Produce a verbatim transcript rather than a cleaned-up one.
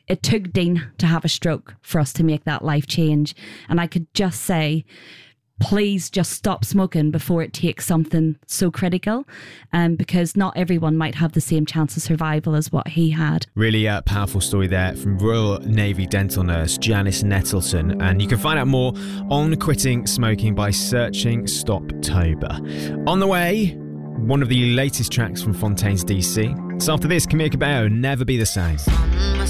it took Dean to have a stroke for us to make that life change. And I could just say, please just stop smoking before it takes something so critical, um, because not everyone might have the same chance of survival as what he had. Really uh, powerful story there from Royal Navy dental nurse Janice Nettleton. And you can find out more on quitting smoking by searching Stoptober. On the way, one of the latest tracks from Fontaines D C. So after this, Camila Cabello, Never Be the Same.